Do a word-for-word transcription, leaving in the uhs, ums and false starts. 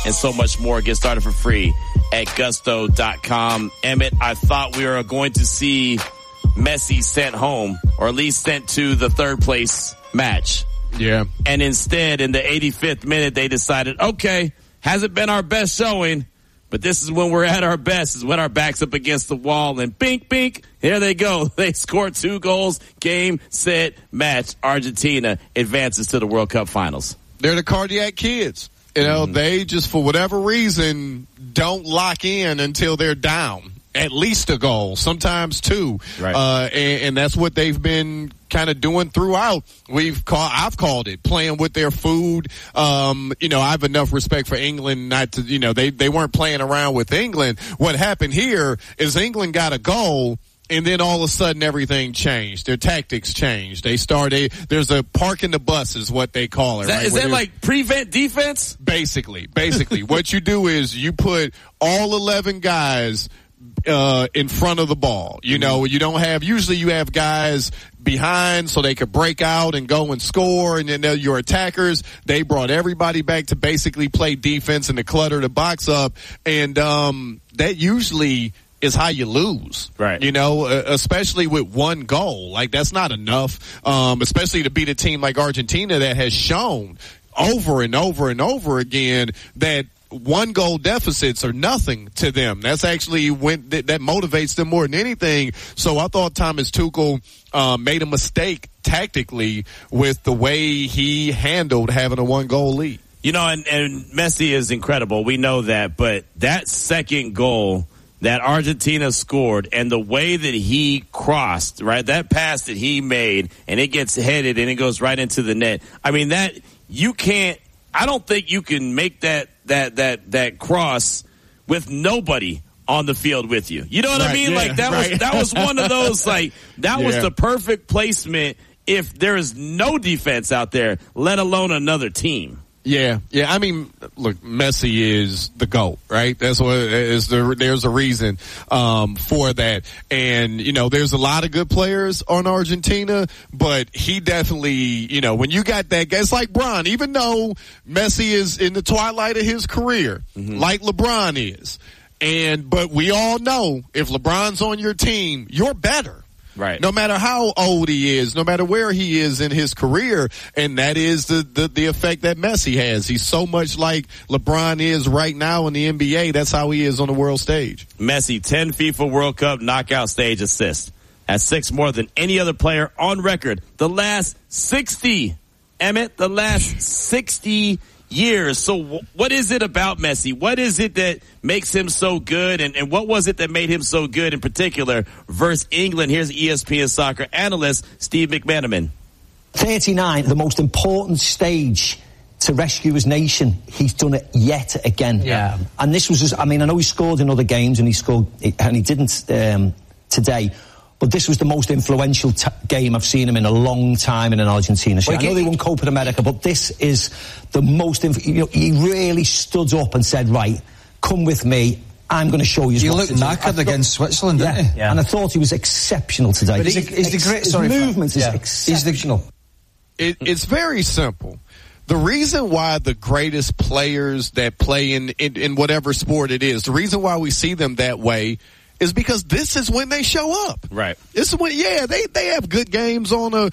and so much more. Get started for free at gusto dot com. Emmett, I thought we were going to see Messi sent home, or at least sent to the third place match. Yeah. And instead, in the eighty-fifth minute, they decided, okay, hasn't been our best showing, but this is when we're at our best, is when our back's up against the wall, and bink, bink, here they go. They scored two goals, game, set, match. Argentina advances to the World Cup finals. They're the cardiac kids. You know, mm. they just, for whatever reason, don't lock in until they're down. At least a goal, sometimes two. Right. Uh, and, and that's what they've been kind of doing throughout. We've called, I've called it playing with their food. Um, you know, I have enough respect for England not to, you know, they, they weren't playing around with England. What happened here is England got a goal, and then all of a sudden everything changed. Their tactics changed. They started, there's a park in the bus is what they call it. Is that, right? is that like prevent defense? Basically, basically. What you do is you put all eleven guys uh in front of the ball. You know, you don't have, usually you have guys behind so they could break out and go and score, and then your attackers, they brought everybody back to basically play defense and to clutter the box up, and um that usually is how you lose. Right. You know, uh, especially with one goal. Like, that's not enough, um especially to beat a team like Argentina that has shown over and over and over again that one goal deficits are nothing to them. That's actually when th- that motivates them more than anything. So I thought Thomas Tuchel uh, made a mistake tactically with the way he handled having a one goal lead. You know, and, and Messi is incredible. We know that, but that second goal that Argentina scored and the way that he crossed, right, that pass that he made, and it gets headed and it goes right into the net. I mean, that you can't, I don't think you can make that that that that cross with nobody on the field with you. You know what right, I mean? yeah, like that right. was that was one of those, like that yeah. was the perfect placement if there is no defense out there, let alone another team. Yeah, yeah. I mean, look, Messi is the GOAT, right? That's what is the. There's a reason um, for that, and you know, there's a lot of good players on Argentina, but he definitely, you know, when you got that guy, it's like Bron. Even though Messi is in the twilight of his career, mm-hmm. like LeBron is, and but we all know if LeBron's on your team, you're better. Right. No matter how old he is, no matter where he is in his career, and that is the, the, the effect that Messi has. He's so much like LeBron is right now in the N B A. That's how he is on the world stage. Messi, ten FIFA World Cup knockout stage assists. That's six more than any other player on record. The last sixty, Emmett, the last sixty years. So w- what is it about Messi? What is it that makes him so good? And, and what was it that made him so good in particular versus England? Here's E S P N soccer analyst Steve McManaman. thirty-nine, the most important stage to rescue his nation. He's done it yet again. Yeah. And this was, just, I mean, I know he scored in other games and he scored, and he didn't um, today. But this was the most influential t- game I've seen him in a long time in an Argentina shirt. Well, I know they won Copa America, but this is the most, inf- you know, he really stood up and said, right, come with me. I'm going to show you. He looked knackered against Switzerland, yeah, didn't he? Yeah. And I thought he was exceptional today. But he's, he's, a, he's ex- the great, sorry, his movement yeah. is exceptional. It, it's very simple. The reason why the greatest players that play in, in, in whatever sport it is, the reason why we see them that way is because this is when they show up. Right. This is when, yeah, they, they have good games on a,